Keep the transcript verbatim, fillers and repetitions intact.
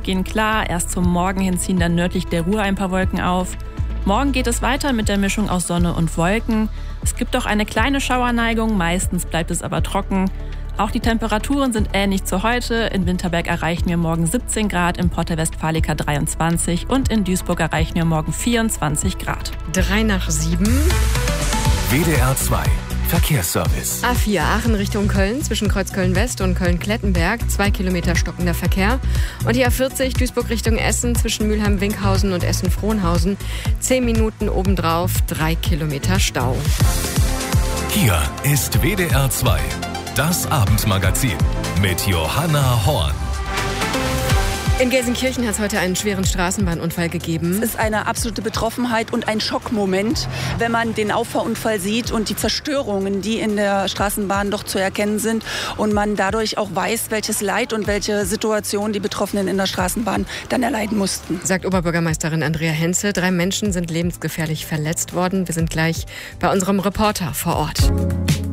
gehen klar. Erst zum Morgen hin ziehen dann nördlich der Ruhr ein paar Wolken auf. Morgen geht es weiter mit der Mischung aus Sonne und Wolken. Es gibt auch eine kleine Schauerneigung, meistens bleibt es aber trocken. Auch die Temperaturen sind ähnlich zu heute. In Winterberg erreichen wir morgen siebzehn Grad, in Porta Westfalica dreiundzwanzig und in Duisburg erreichen wir morgen vierundzwanzig Grad. Drei nach sieben. W D R zwei Verkehrsservice. A vier Aachen Richtung Köln zwischen Kreuzköln-West und Köln-Klettenberg. Zwei Kilometer stockender Verkehr. Und die A vierzig Duisburg Richtung Essen zwischen Mülheim-Winkhausen und Essen-Frohnhausen. Zehn Minuten obendrauf, drei Kilometer Stau. Hier ist W D R zwei, das Abendmagazin mit Johanna Horn. In Gelsenkirchen hat es heute einen schweren Straßenbahnunfall gegeben. Es ist eine absolute Betroffenheit und ein Schockmoment, wenn man den Auffahrunfall sieht und die Zerstörungen, die in der Straßenbahn doch zu erkennen sind und man dadurch auch weiß, welches Leid und welche Situation die Betroffenen in der Straßenbahn dann erleiden mussten. Sagt Oberbürgermeisterin Andrea Henze. Drei Menschen sind lebensgefährlich verletzt worden. Wir sind gleich bei unserem Reporter vor Ort.